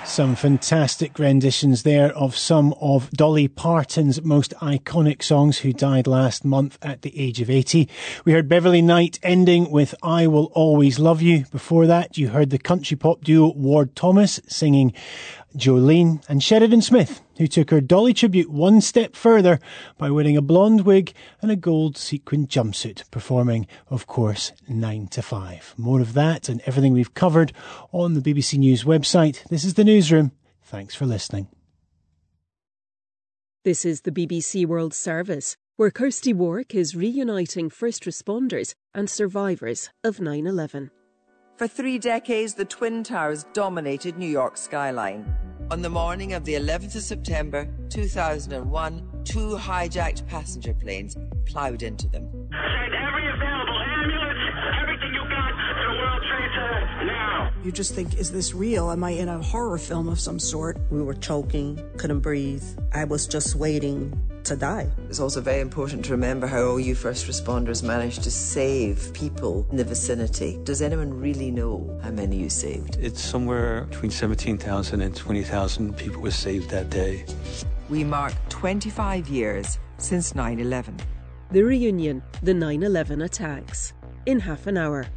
Some fantastic renditions there of some of Dolly Parton's most iconic songs, who died last month at the age of 80. We heard Beverly Knight ending with I Will Always Love You. Before that, you heard the country pop duo Ward Thomas singing Jolene, and Sheridan Smith, who took her Dolly tribute one step further by wearing a blonde wig and a gold sequin jumpsuit, performing, of course, 9 to 5. More of that and everything we've covered on the BBC News website. This is the Newsroom. Thanks for listening. This is the BBC World Service, where Kirsty Warwick is reuniting first responders and survivors of 9/11. For 3 decades, the Twin Towers dominated New York's skyline. On the morning of the 11th of September 2001, 2 hijacked passenger planes ploughed into them. Send every available ambulance, everything you got to World Trade Center now. You just think, is this real? Am I in a horror film of some sort? We were choking, couldn't breathe. I was just waiting to die. It's also very important to remember how all you first responders managed to save people in the vicinity. Does anyone really know how many you saved? It's somewhere between 17,000 and 20,000 people were saved that day. We mark 25 years since 9/11. The reunion, the 9/11 attacks, in half an hour.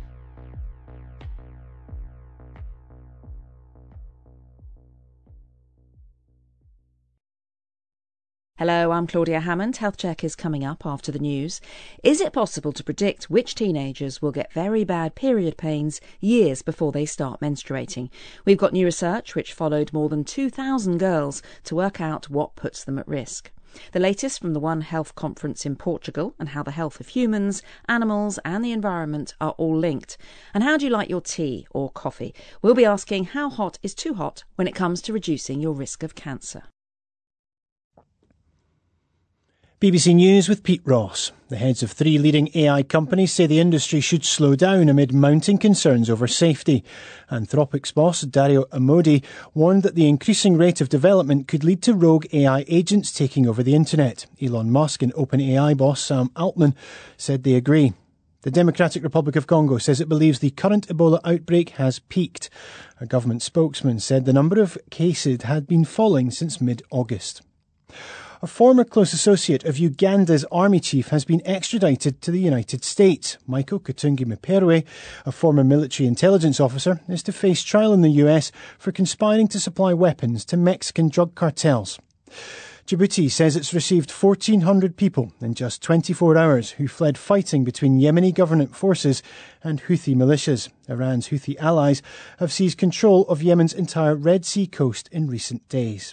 Hello, I'm Claudia Hammond. Health Check is coming up after the news. Is it possible to predict which teenagers will get very bad period pains years before they start menstruating? We've got new research which followed more than 2,000 girls to work out what puts them at risk. The latest from the One Health conference in Portugal, and how the health of humans, animals and the environment are all linked. And how do you like your tea or coffee? We'll be asking how hot is too hot when it comes to reducing your risk of cancer. BBC News with Pete Ross. The heads of 3 leading AI companies say the industry should slow down amid mounting concerns over safety. Anthropic's boss, Dario Amodei, warned that the increasing rate of development could lead to rogue AI agents taking over the internet. Elon Musk and OpenAI boss Sam Altman said they agree. The Democratic Republic of Congo says it believes the current Ebola outbreak has peaked. A government spokesman said the number of cases had been falling since mid-August. A former close associate of Uganda's army chief has been extradited to the United States. Michael Katungi Muperwe, a former military intelligence officer, is to face trial in the US for conspiring to supply weapons to Mexican drug cartels. Djibouti says it's received 1,400 people in just 24 hours who fled fighting between Yemeni government forces and Houthi militias. Iran's Houthi allies have seized control of Yemen's entire Red Sea coast in recent days.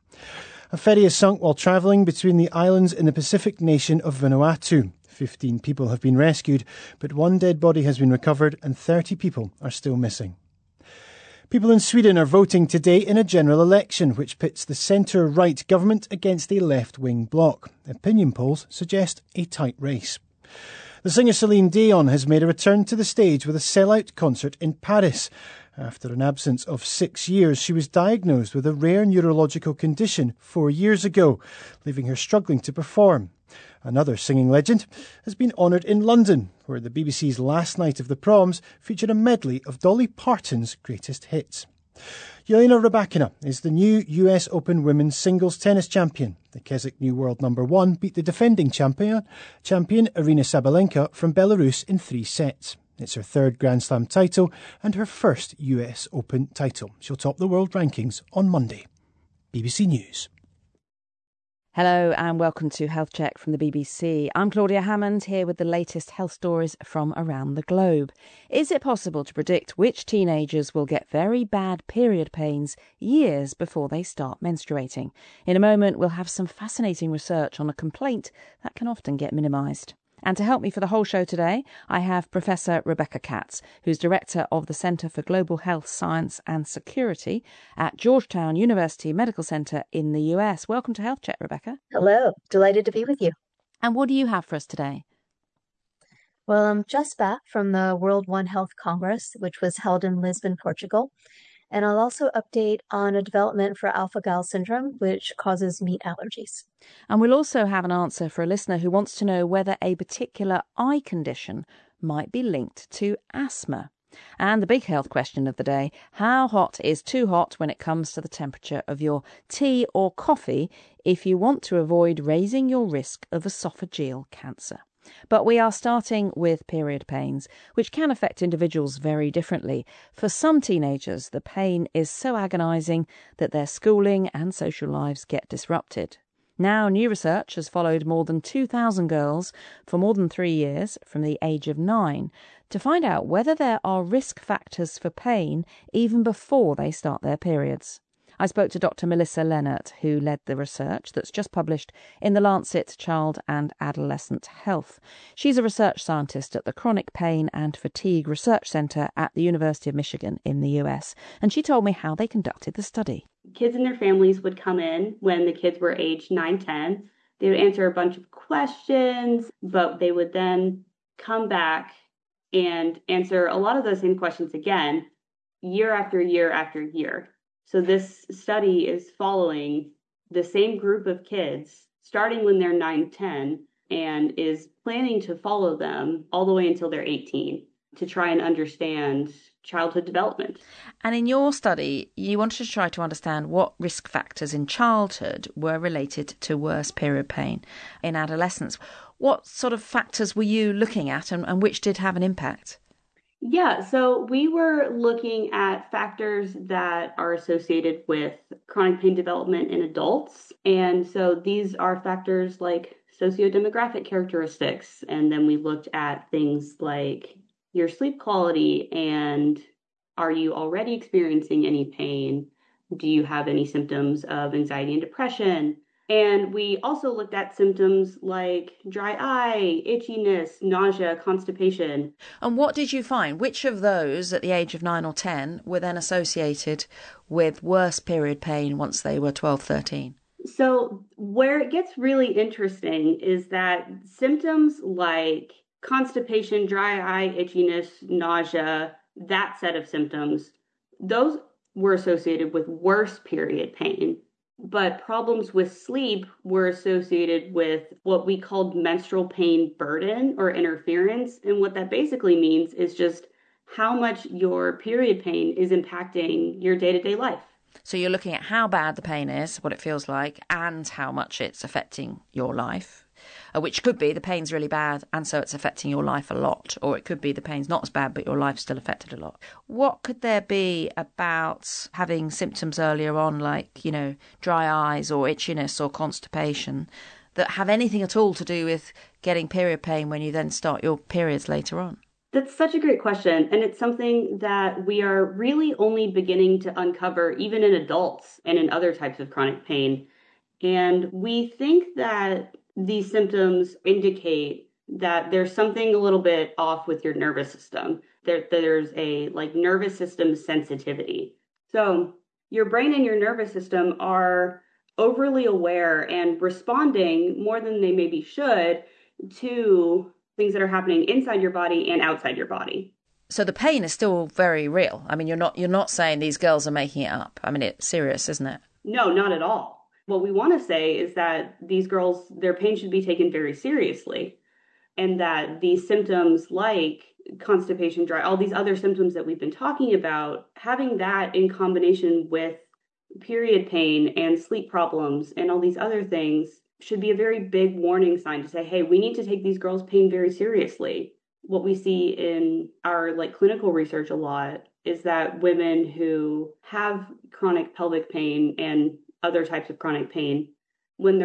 A ferry is sunk while travelling between the islands in the Pacific nation of Vanuatu. 15 people have been rescued, but 1 dead body has been recovered and 30 people are still missing. People in Sweden are voting today in a general election which pits the centre-right government against a left-wing bloc. Opinion polls suggest a tight race. The singer Celine Dion has made a return to the stage with a sell-out concert in Paris. After an absence of 6 years, she was diagnosed with a rare neurological condition 4 years ago, leaving her struggling to perform. Another singing legend has been honoured in London, where the BBC's Last Night of the Proms featured a medley of Dolly Parton's greatest hits. Jelena Rybakina is the new US Open women's singles tennis champion. The Keswick new world number 1 beat the defending champion Aryna Sabalenka from Belarus in 3 sets. It's her 3rd Grand Slam title and her first US Open title. She'll top the world rankings on Monday. BBC News. Hello and welcome to Health Check from the BBC. I'm Claudia Hammond, here with the latest health stories from around the globe. Is it possible to predict which teenagers will get very bad period pains years before they start menstruating? In a moment, we'll have some fascinating research on a complaint that can often get minimised. And to help me for the whole show today, I have Professor Rebecca Katz, who's Director of the Centre for Global Health Science and Security at Georgetown University Medical Center in the US. Welcome to Health Check, Rebecca. Hello, delighted to be with you. And what do you have for us today? Well, I'm just back from the World One Health Congress, which was held in Lisbon, Portugal. And I'll also update on a development for alpha-gal syndrome, which causes meat allergies. And we'll also have an answer for a listener who wants to know whether a particular eye condition might be linked to asthma. And the big health question of the day, how hot is too hot when it comes to the temperature of your tea or coffee if you want to avoid raising your risk of esophageal cancer? But we are starting with period pains, which can affect individuals very differently. For some teenagers, the pain is so agonising that their schooling and social lives get disrupted. Now, new research has followed more than 2,000 girls for more than 3 years from the age of 9 to find out whether there are risk factors for pain even before they start their periods. I spoke to Dr. Melissa Leonard, who led the research that's just published in The Lancet Child and Adolescent Health. She's a research scientist at the Chronic Pain and Fatigue Research Center at the University of Michigan in the US, and she told me how they conducted the study. Kids and their families would come in when the kids were aged 9, 10. They would answer a bunch of questions, but they would then come back and answer a lot of those same questions again, year after year after year. So this study is following the same group of kids starting when they're 9, 10 and is planning to follow them all the way until they're 18 to try and understand childhood development. And in your study, you wanted to try to understand what risk factors in childhood were related to worse period pain in adolescence. What sort of factors were you looking at and which did have an impact? Yeah, so we were looking at factors that are associated with chronic pain development in adults. And so these are factors like sociodemographic characteristics. And then we looked at things like your sleep quality and are you already experiencing any pain? Do you have any symptoms of anxiety and depression? And we also looked at symptoms like dry eye, itchiness, nausea, constipation. And what did you find? Which of those at the age of 9 or 10 were then associated with worse period pain once they were 12, 13? So where it gets really interesting is that symptoms like constipation, dry eye, itchiness, nausea, that set of symptoms, those were associated with worse period pain. But problems with sleep were associated with what we called menstrual pain burden or interference. And what that basically means is just how much your period pain is impacting your day-to-day life. So you're looking at how bad the pain is, what it feels like, and how much it's affecting your life, which could be the pain's really bad and so it's affecting your life a lot, or it could be the pain's not as bad but your life's still affected a lot. What could there be about having symptoms earlier on like, dry eyes or itchiness or constipation that have anything at all to do with getting period pain when you then start your periods later on? That's such a great question. And it's something that we are really only beginning to uncover even in adults and in other types of chronic pain. And we think that these symptoms indicate that there's something a little bit off with your nervous system. There's a nervous system sensitivity. So your brain and your nervous system are overly aware and responding more than they maybe should to things that are happening inside your body and outside your body. So the pain is still very real. I mean, you're not saying these girls are making it up. I mean, it's serious, isn't it? No, not at all. What we want to say is that these girls, their pain should be taken very seriously, and that these symptoms like constipation, dry, all these other symptoms that we've been talking about, having that in combination with period pain and sleep problems and all these other things should be a very big warning sign to say, hey, we need to take these girls' pain very seriously. What we see in our clinical research a lot is that women who have chronic pelvic pain and other types of chronic pain, when they're